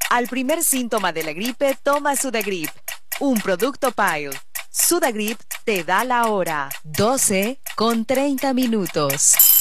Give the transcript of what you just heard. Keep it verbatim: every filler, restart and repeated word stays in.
Al primer síntoma de la gripe, toma Sudagrip, un producto Pile. Sudagrip te da la hora. doce con treinta minutos.